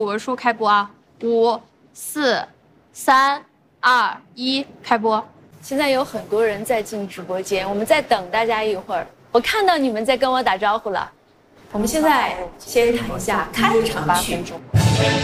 我数开播啊，5、4、3、2、1，开播。 现在有很多人在进直播间，我们再等大家一会儿。我看到你们在跟我打招呼了，我们现在先谈一下开场曲。